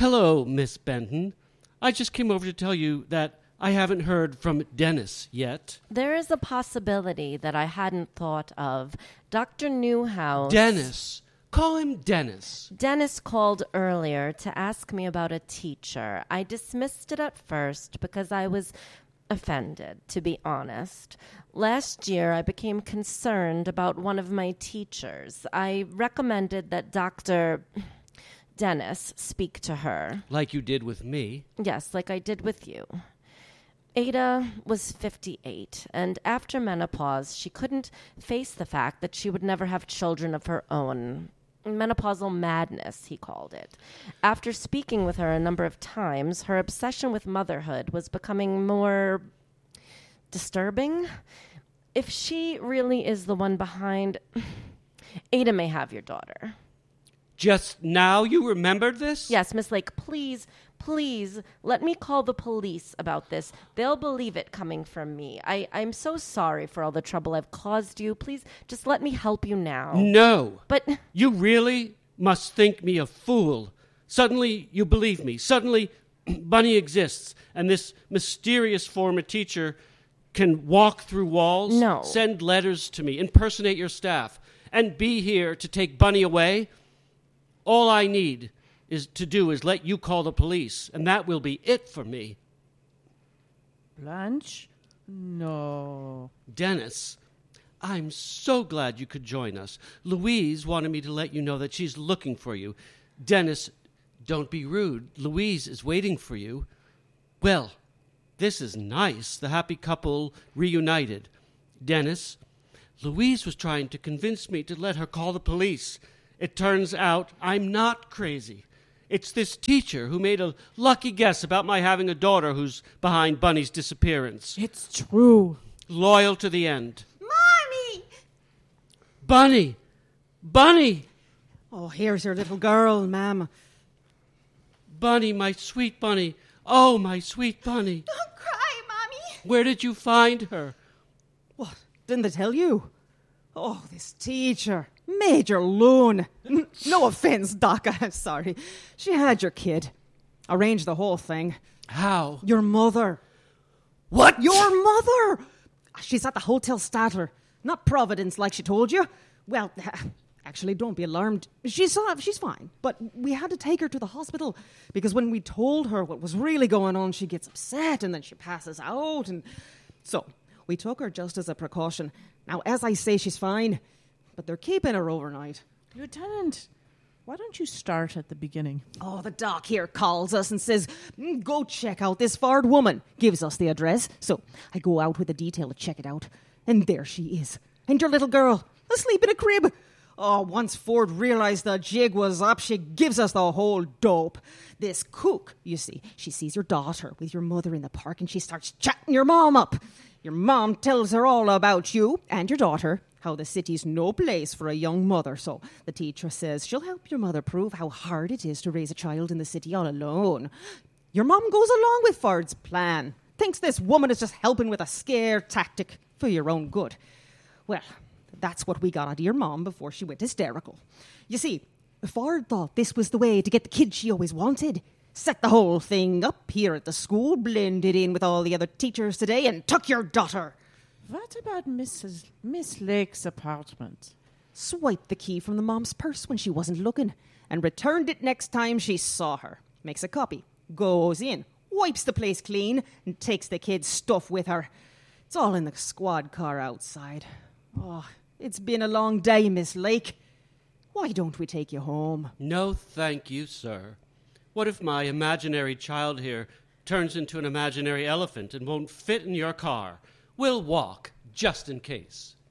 Hello, Miss Benton. I just came over to tell you that I haven't heard from Dennis yet. There is a possibility that I hadn't thought of. Dr. Newhouse... Dennis. Call him Dennis. Dennis called earlier to ask me about a teacher. I dismissed it at first because I was offended, to be honest. Last year, I became concerned about one of my teachers. I recommended that Dr. Dennis speak to her. Like you did with me. Yes, like I did with you. Ada was 58, and after menopause, she couldn't face the fact that she would never have children of her own. Menopausal madness, he called it. After speaking with her a number of times, her obsession with motherhood was becoming more disturbing. If she really is the one behind... Ada may have your daughter. Just now you remembered this? Yes, Miss Lake, please, let me call the police about this. They'll believe it coming from me. I'm so sorry for all the trouble I've caused you. Please, just let me help you now. No. But... You really must think me a fool. Suddenly you believe me. Suddenly Bunny exists, and this mysterious former teacher can walk through walls, No. send letters to me, impersonate your staff, and be here to take Bunny away. All I need to do is let you call the police, and that will be it for me. Blanche? No. Dennis, I'm so glad you could join us. Louise wanted me to let you know that she's looking for you. Dennis, don't be rude. Louise is waiting for you. Well, this is nice. The happy couple reunited. Dennis, Louise was trying to convince me to let her call the police. It turns out I'm not crazy. It's this teacher who made a lucky guess about my having a daughter who's behind Bunny's disappearance. It's true. Loyal to the end. Mommy! Bunny! Bunny! Oh, here's your little girl, ma'am. Bunny, my sweet Bunny. Oh, my sweet Bunny. Don't cry, Mommy. Where did you find her? What? Didn't they tell you? Oh, this teacher. Major loon. No offense, Doc. I'm sorry. She had your kid. Arranged the whole thing. How? Your mother. What? Your mother! She's at the Hotel Statler. Not Providence, like she told you. Well, actually, don't be alarmed. She's fine. But we had to take her to the hospital because when we told her what was really going on, she gets upset and then she passes out. And so we took her just as a precaution. Now, as I say, she's fine, but they're keeping her overnight. Lieutenant, why don't you start at the beginning? Oh, the doc here calls us and says, go check out this Ford woman. Gives us the address. So I go out with the detail to check it out. And there she is. And your little girl, asleep in a crib. Oh, once Ford realized the jig was up, she gives us the whole dope. This cook, you see, she sees your daughter with your mother in the park and she starts chatting your mom up. Your mom tells her all about you and your daughter, how the city's no place for a young mother. So the teacher says she'll help your mother prove how hard it is to raise a child in the city all alone. Your mom goes along with Ford's plan. Thinks this woman is just helping with a scare tactic for your own good. Well, that's what we got out of your mom before she went hysterical. You see, Ford thought this was the way to get the kid she always wanted. Set the whole thing up here at the school, blended in with all the other teachers today, and took your daughter. What about Miss Lake's apartment? Swiped the key from the mom's purse when she wasn't looking, and returned it next time she saw her. Makes a copy, goes in, wipes the place clean, and takes the kid's stuff with her. It's all in the squad car outside. Oh, it's been a long day, Miss Lake. Why don't we take you home? No, thank you, sir. What if my imaginary child here turns into an imaginary elephant and won't fit in your car? We'll walk, just in case.